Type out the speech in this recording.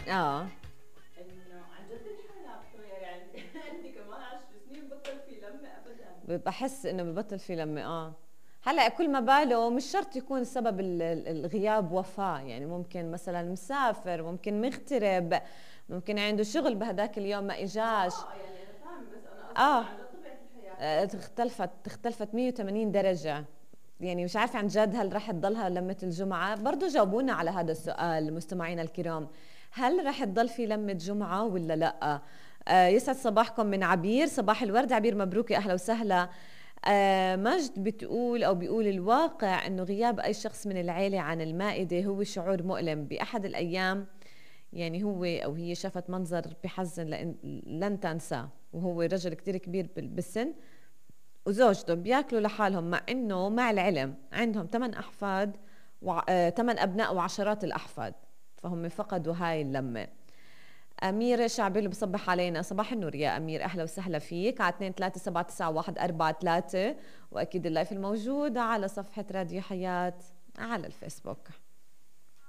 اه انه عن جد الحياه يعني انت كمان 10 سنين بطل في لمه ابدا. بحس انه ببطل في لمة هلا كل ما باله مش شرط يكون سبب الغياب وفاة، يعني ممكن مثلا مسافر، ممكن مغترب، ممكن عنده شغل بهداك اليوم ما اجاش. يعني انا فاهمه، بس انا قصدي انه اه عن جد طبيعه الحياه هيك. اختلفت 180 درجة. يعني مش عارفة عن جد هل رح تضلها لمة الجمعة؟ برضو جاوبونا على هذا السؤال مستمعينا الكرام، هل رح تضل في لمة جمعة ولا لا؟ يسعد صباحكم من عبير، صباح الورد عبير، مبروك يا أهلا وسهلا. مجد بتقول أو بيقول الواقع أنه غياب أي شخص من العيلة عن المائدة هو شعور مؤلم بأحد الأيام، يعني هو أو هي شافت منظر بحزن لن تنساه، وهو رجل كتير كبير بالسن وزوجته بياكلوا لحالهم، مع انه مع العلم عندهم 8 احفاد 8 ابناء وعشرات الاحفاد، فهم فقدوا هاي اللمه. أمير شعبي بصبح علينا، صباح النور يا أمير، أهلا وسهلا فيك على 2379143، وأكيد اللايف الموجود على صفحة راديو حياة على الفيسبوك.